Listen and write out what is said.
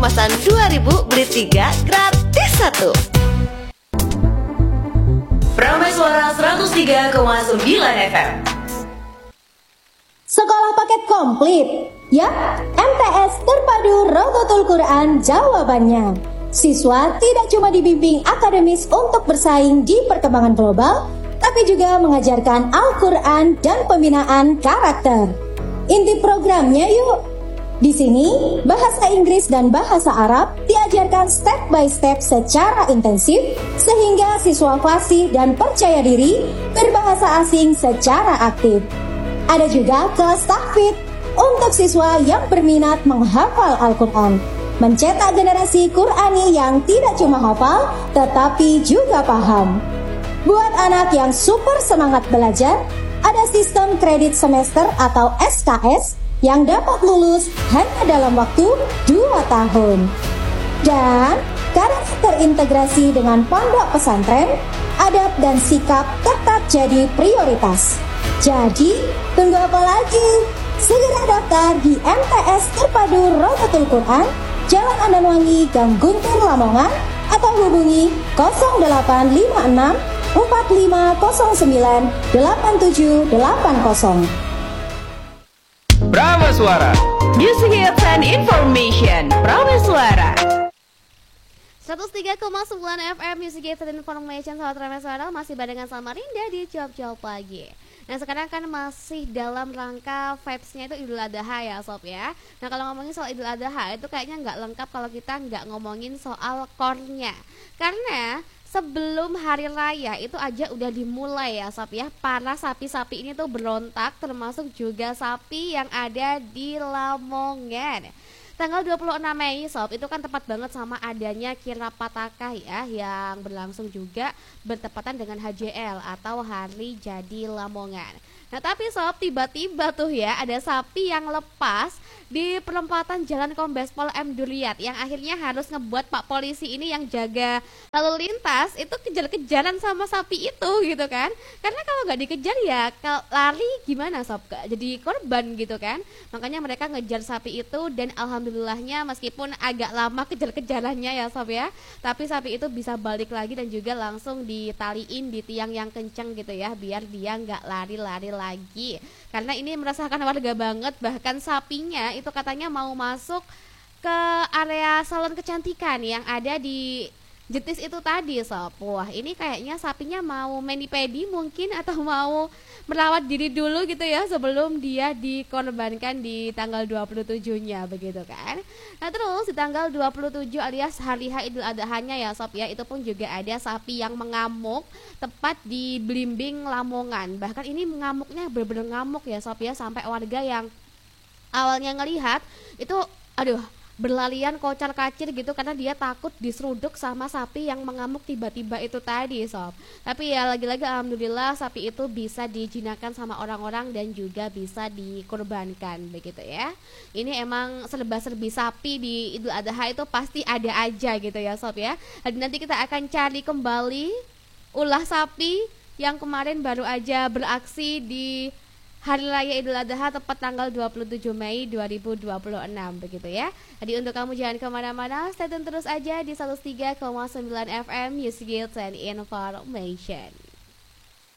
kemasan 2.000 beli 3 gratis 1. Prameswara 103,9 FM. Sekolah paket komplit. Ya, MTS Terpadu Rodotul Quran jawabannya. Siswa tidak cuma dibimbing akademis untuk bersaing di perkembangan global, tapi juga mengajarkan Al-Quran dan pembinaan karakter. Inti programnya yuk. Di sini, bahasa Inggris dan bahasa Arab diajarkan step by step secara intensif, sehingga siswa fasih dan percaya diri berbahasa asing secara aktif. Ada juga kelas tahfidz untuk siswa yang berminat menghafal Al-Quran, mencetak generasi Qurani yang tidak cuma hafal, tetapi juga paham. Buat anak yang super semangat belajar, ada sistem kredit semester atau SKS yang dapat lulus hanya dalam waktu 2 tahun. Dan karena terintegrasi dengan pondok pesantren, adab dan sikap tetap jadi prioritas. Jadi, tunggu apa lagi? Segera daftar di MTS Terpadu Rodotul Quran, Jalan Andanwangi, Gang Guntur, Lamongan, atau hubungi 0856 4509 8780. Prameswara Music Hits and Information. Prameswara 103,9 FM Music Hits and Information. Sahabat Prameswara, masih barengan sama Rinda di Jawab Pagi. Nah, sekarang kan masih dalam rangka vibes-nya itu Idul Adha ya sob ya. Nah, kalau ngomongin soal Idul Adha itu kayaknya nggak lengkap kalau kita nggak ngomongin soal kornya. Karena sebelum hari raya itu aja udah dimulai ya sob ya, para sapi-sapi ini tuh berontak, termasuk juga sapi yang ada di Lamongan. Tanggal 26 Mei sob, itu kan tepat banget sama adanya kirap Patakah ya, yang berlangsung juga bertepatan dengan HJL atau Hari Jadi Lamongan. Nah tapi sob, tiba-tiba tuh ya ada sapi yang lepas di perempatan Jalan Kombes Pol M Duryat, yang akhirnya harus ngebuat Pak Polisi ini yang jaga lalu lintas itu kejar-kejaran sama sapi itu gitu kan. Karena kalau nggak dikejar ya lari gimana sob, jadi korban gitu kan. Makanya mereka ngejar sapi itu, dan alhamdulillahnya meskipun agak lama kejar-kejarannya ya sob ya, tapi sapi itu bisa balik lagi dan juga langsung ditaliin di tiang yang kenceng gitu ya, biar dia nggak lari-lari lagi. Karena ini meresahkan warga banget, bahkan sapinya itu katanya mau masuk ke area salon kecantikan yang ada di Jetis itu tadi sob. Wah, ini kayaknya sapinya mau mani-pedi mungkin, atau mau merawat diri dulu gitu ya sebelum dia dikorbankan di tanggal 27-nya begitu kan. Nah terus di tanggal 27 alias hari H Idul Adha-nya ya sob ya, itu pun juga ada sapi yang mengamuk tepat di Blimbing Lamongan. Bahkan ini mengamuknya bener-bener ngamuk ya sob ya, sampai warga yang awalnya ngelihat itu aduh berlarian kocar kacir gitu, karena dia takut diseruduk sama sapi yang mengamuk tiba-tiba itu tadi sob. Tapi ya lagi-lagi alhamdulillah sapi itu bisa dijinakan sama orang-orang dan juga bisa dikorbankan begitu ya. Ini emang serba-serbi sapi di Idul Adha itu pasti ada aja gitu ya sob ya. Dan nanti kita akan cari kembali ulah sapi yang kemarin baru aja beraksi di Hari Raya Idul Adha tepat tanggal 27 Mei 2026 begitu ya. Jadi untuk kamu jangan kemana-mana, stay tune terus aja di 103,9 FM Music Hits and Information.